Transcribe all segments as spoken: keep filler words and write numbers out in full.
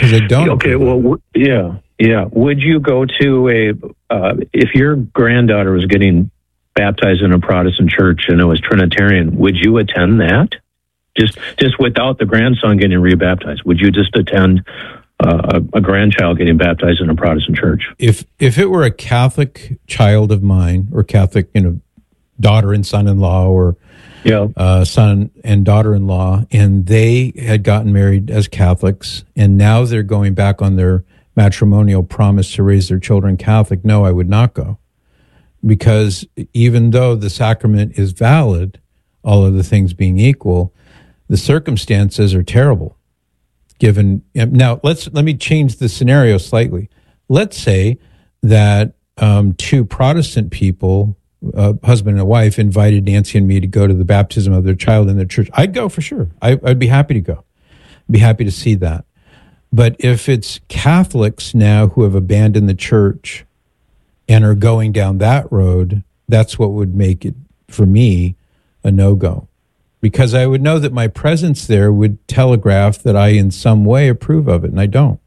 because I don't. Okay, well, w- yeah, yeah. Would you go to a, uh, if your granddaughter was getting baptized in a Protestant church and it was Trinitarian, would you attend that? Just just without the grandson getting rebaptized, would you just attend uh, a, a grandchild getting baptized in a Protestant church? If if it were a Catholic child of mine, or Catholic, you know, daughter and son-in-law, or yeah. uh, son and daughter-in-law, and they had gotten married as Catholics, and now they're going back on their matrimonial promise to raise their children Catholic, no, I would not go. Because even though the sacrament is valid, all of the things being equal, the circumstances are terrible. Given now, let's let me change the scenario slightly. Let's say that um, two Protestant people, uh, husband and wife, invited Nancy and me to go to the baptism of their child in their church. I'd go for sure. I, I'd be happy to go. I'd be happy to see that. But if it's Catholics now who have abandoned the church and are going down that road, that's what would make it, for me, a no-go. Because I would know that my presence there would telegraph that I in some way approve of it, and I don't.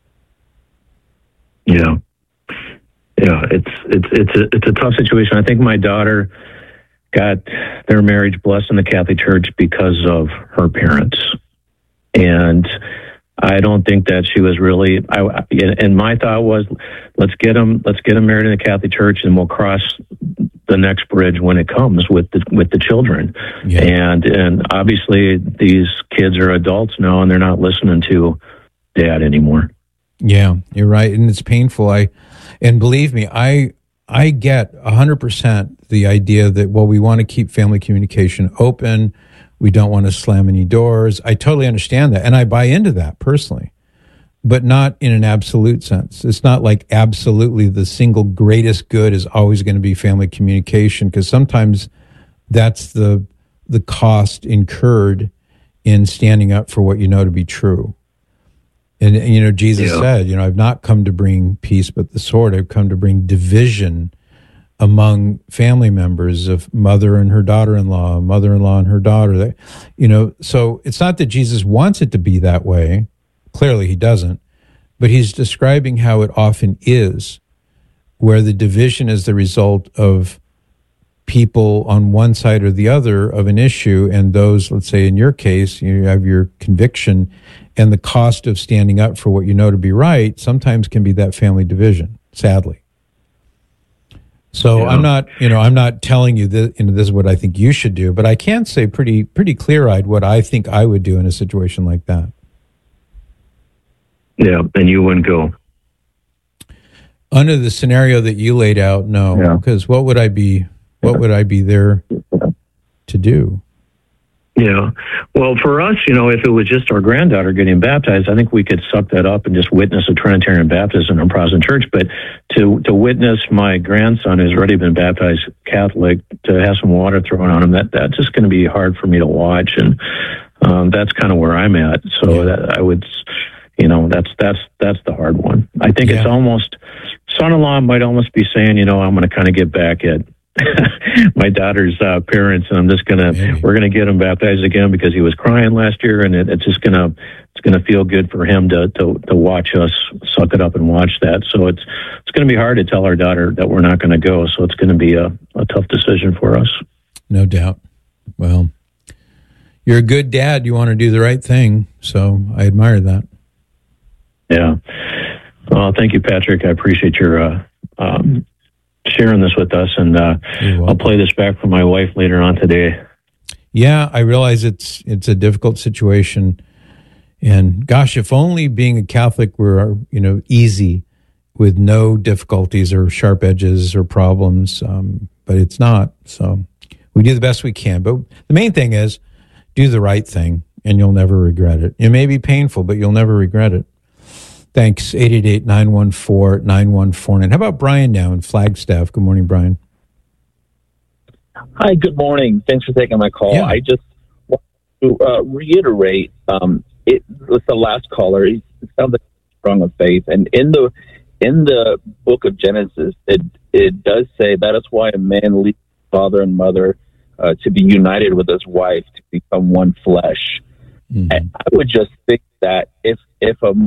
Yeah. Yeah, it's it's it's a it's a tough situation. I think my daughter got their marriage blessed in the Catholic Church because of her parents. And I don't think that she was really. I and my thought was, let's get them, let's get them married in the Catholic Church, and we'll cross the next bridge when it comes with the with the children. Yeah. And and obviously these kids are adults now, and they're not listening to dad anymore. Yeah, you're right, and it's painful. I and believe me, I I get a hundred percent the idea that, well, we want to keep family communication open. We don't want to slam any doors. I totally understand that. And I buy into that personally, but not in an absolute sense. It's not like absolutely the single greatest good is always going to be family communication, because sometimes that's the the cost incurred in standing up for what you know to be true. And, and you know, Jesus yeah. said, you know, I've not come to bring peace, but the sword. I've come to bring division among family members, of mother and her daughter-in-law, mother-in-law and her daughter. They, you know, so it's not that Jesus wants it to be that way. Clearly he doesn't. But he's describing how it often is, where the division is the result of people on one side or the other of an issue, and those, let's say in your case, you have your conviction, and the cost of standing up for what you know to be right sometimes can be that family division, sadly. So yeah. I'm not, you know, I'm not telling you that, you know, this is what I think you should do, but I can say pretty, pretty clear-eyed what I think I would do in a situation like that. Yeah, and you wouldn't go. Under the scenario that you laid out, no, because yeah. what would I be, what yeah. would I be there to do? Yeah. Well, for us, you know, if it was just our granddaughter getting baptized, I think we could suck that up and just witness a Trinitarian baptism in a Protestant church. But to to witness my grandson who's already been baptized Catholic, to have some water thrown on him, that that's just going to be hard for me to watch. And um, that's kind of where I'm at. So yeah. that I would, you know, that's that's that's the hard one. I think yeah. it's almost, son-in-law might almost be saying, you know, I'm going to kind of get back at my daughter's uh, parents, and I'm just gonna Maybe. we're gonna get him baptized again because he was crying last year, and it, it's just gonna it's gonna feel good for him to, to to watch us suck it up and watch that. So it's it's gonna be hard to tell our daughter that we're not gonna go. So it's gonna be a, a tough decision for us. No doubt. Well, you're a good dad. You want to do the right thing, so I admire that. Yeah. Well, thank you, Patrick. I appreciate your. Uh, um, sharing this with us, and uh, I'll play this back for my wife later on today. Yeah, I realize it's it's a difficult situation, and gosh, if only being a Catholic were, you know, easy with no difficulties or sharp edges or problems, um, but it's not. So we do the best we can. But the main thing is do the right thing, and you'll never regret it. It may be painful, but you'll never regret it. Thanks, eight eight eight, nine one four, nine one four nine. How about Brian now in Flagstaff? Good morning, Brian. Hi, good morning. Thanks for taking my call. Yeah. I just want to uh, reiterate, um, it with the last caller, it sounds like strong of faith. And in the in the book of Genesis, it it does say that is why a man leaves father and mother uh, to be united with his wife, to become one flesh. Mm-hmm. And I would just think that if if a